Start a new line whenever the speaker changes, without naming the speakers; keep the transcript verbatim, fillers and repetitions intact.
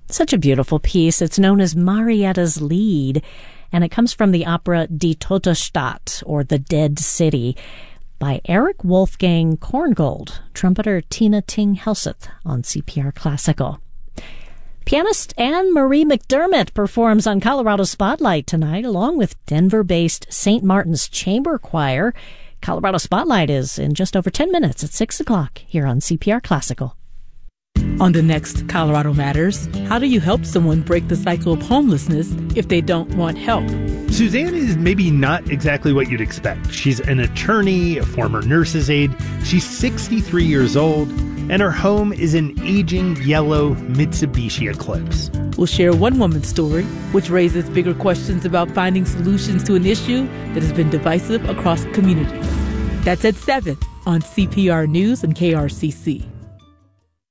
Such a beautiful piece. It's known as Marietta's Lied, and it comes from the opera Die Tote Stadt, or The Dead City, by Eric Wolfgang Korngold, trumpeter Tina Ting Helseth on C P R Classical. Pianist Anne Marie McDermott performs on Colorado Spotlight tonight, along with Denver-based Saint Martin's Chamber Choir. Colorado Spotlight is in just over ten minutes at six o'clock here on C P R Classical.
On the next Colorado Matters, how do you help someone break the cycle of homelessness if they don't want help?
Suzanne is maybe not exactly what you'd expect. She's an attorney, a former nurse's aide. She's sixty-three years old, and her home is an aging yellow Mitsubishi Eclipse.
We'll share one woman's story, which raises bigger questions about finding solutions to an issue that has been divisive across communities. That's at seven on C P R News and K R C C.